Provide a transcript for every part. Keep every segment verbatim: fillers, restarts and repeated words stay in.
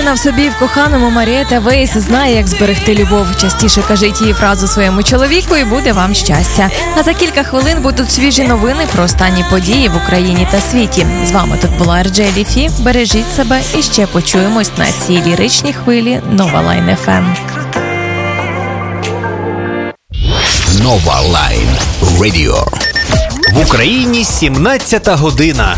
Впевнена в собі, в коханому Марієта Вейс знає, як зберегти любов. Частіше кажіть її фразу своєму чоловіку і буде вам щастя. А за кілька хвилин будуть свіжі новини про останні події в Україні та світі. З вами тут була Ер Джей Ліфі. Бережіть себе і ще почуємось на цій ліричній хвилі Нова Лайн еф ем. Нова Лайн Радіо. В Україні сімнадцята година.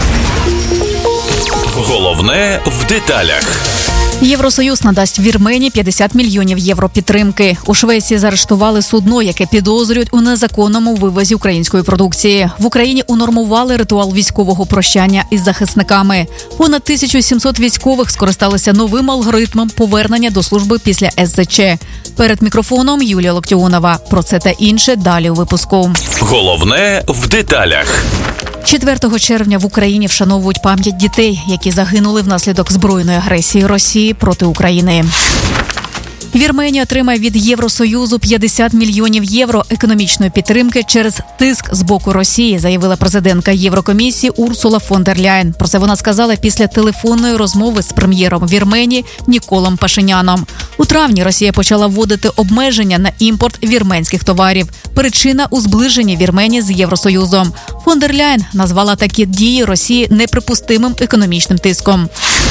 Головне в деталях. Євросоюз надасть Вірменії п'ятдесят мільйонів євро підтримки. У Швеції заарештували судно, яке підозрюють у незаконному вивозі української продукції. В Україні унормували ритуал військового прощання із захисниками. Понад тисяча сімсот військових скористалися новим алгоритмом повернення до служби після ес зет че. Перед мікрофоном Юлія Локтіонова. Про це та інше далі у випуску. Головне в деталях. четвертого червня в Україні вшановують пам'ять дітей, які загинули внаслідок збройної агресії Росії проти України. Вірменія отримає від Євросоюзу п'ятдесят мільйонів євро економічної підтримки через тиск з боку Росії, заявила президентка Єврокомісії Урсула фон дер Ляєн. Про це вона сказала після телефонної розмови з прем'єром Вірменії Ніколом Пашиняном. У травні Росія почала вводити обмеження на імпорт вірменських товарів. Причина у зближенні Вірменії з Євросоюзом. Фон дер Ляєн назвала такі дії Росії неприпустимим економічним тиском.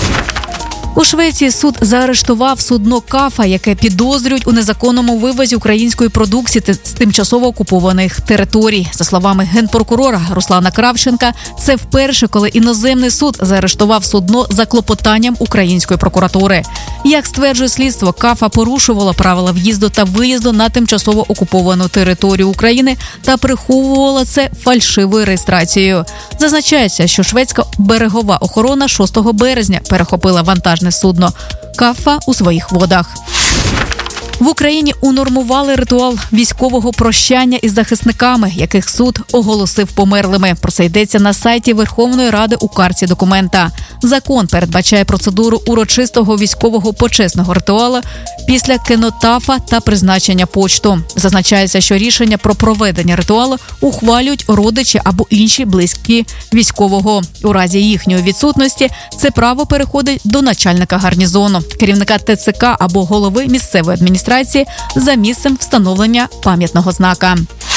У Швеції суд заарештував судно «Кафа», яке підозрюють у незаконному вивозі української продукції з тимчасово окупованих територій. За словами генпрокурора Руслана Кравченка, це вперше, коли іноземний суд заарештував судно за клопотанням української прокуратури. Як стверджує слідство, «Кафа» порушувала правила в'їзду та виїзду на тимчасово окуповану територію України та приховувала це фальшивою реєстрацією. Зазначається, що шведська берегова охорона шостого березня перехопила вантажне судно «Кафа» у своїх водах. В Україні унормували ритуал військового прощання із захисниками, яких суд оголосив померлими. Про це йдеться на сайті Верховної Ради у карті документа. Закон передбачає процедуру урочистого військового почесного ритуалу після кенотафа та призначення почту. Зазначається, що рішення про проведення ритуалу ухвалюють родичі або інші близькі військового. У разі їхньої відсутності це право переходить до начальника гарнізону, керівника те це ка або голови місцевої адміністрації за місцем встановлення пам'ятного знака.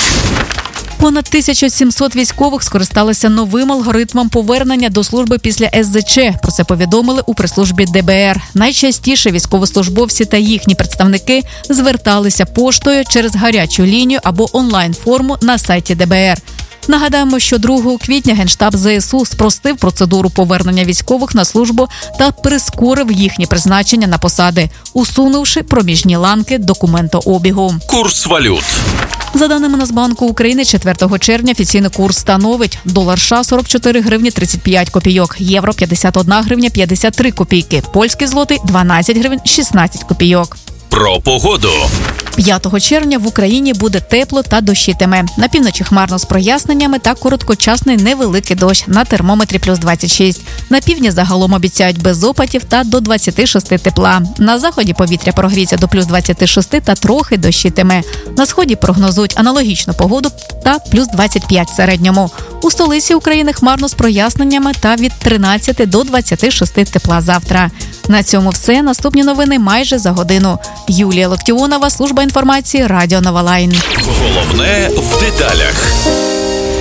Понад тисяча сімсот військових скористалися новим алгоритмом повернення до служби після ес зет че. Про це повідомили у прес-службі де бе ер. Найчастіше військовослужбовці та їхні представники зверталися поштою через гарячу лінію або онлайн-форму на сайті де бе ер. Нагадаємо, що другого квітня Генштаб зе ес у спростив процедуру повернення військових на службу та прискорив їхнє призначення на посади, усунувши проміжні ланки документообігу. Курс валют. За даними Нацбанку України, четвертого червня офіційний курс становить долар США сорок чотири гривні тридцять п'ять копійок, євро п'ятдесят одна гривня п'ятдесят три копійки, польський злотий дванадцять гривень шістнадцять копійок. Про погоду. п'ятого червня в Україні буде тепло та дощитиме. На півночі хмарно з проясненнями та короткочасний невеликий дощ. На термометрі плюс двадцять шість. На півдні загалом обіцяють без опадів та до двадцять шість тепла. На заході повітря прогріється до плюс двадцять шість та трохи дощитиме. На сході прогнозують аналогічну погоду та плюс двадцять п'ять в середньому. У столиці України хмарно з проясненнями та від тринадцяти до двадцяти шести тепла завтра. На цьому все. Наступні новини майже за годину. Юлія Локтіонова, служба інформації, Радіо Нова Лайн. Головне в деталях.